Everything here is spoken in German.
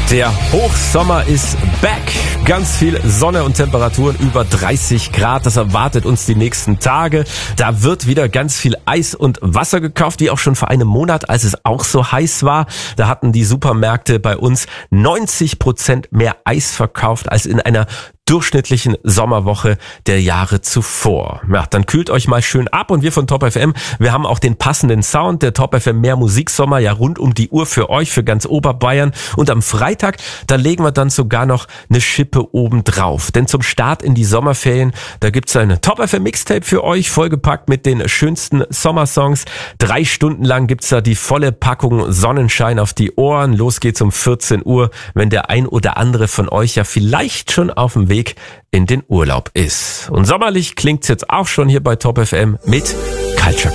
Der Hochsommer ist back. Ganz viel Sonne und Temperaturen über 30 Grad. Das erwartet uns die nächsten Tage. Da wird wieder ganz viel Eis und Wasser gekauft, wie auch schon vor einem Monat, als es auch so heiß war. Da hatten die Supermärkte bei uns 90% mehr Eis verkauft als in einer durchschnittlichen Sommerwoche der Jahre zuvor. Ja, dann kühlt euch mal schön ab und wir von Top FM, wir haben auch den passenden Sound, der Top FM Mehr Musiksommer, ja rund um die Uhr für euch, für ganz Oberbayern. Und am Freitag, da legen wir dann sogar noch eine Schippe oben drauf. Denn zum Start in die Sommerferien, da gibt's ein Top FM Mixtape für euch, vollgepackt mit den schönsten Sommersongs. 3 Stunden lang gibt's da die volle Packung Sonnenschein auf die Ohren. Los geht's um 14 Uhr, wenn der ein oder andere von euch ja vielleicht schon auf dem Weg in den Urlaub ist. Und sommerlich klingt's jetzt auch schon hier bei Top FM mit Culture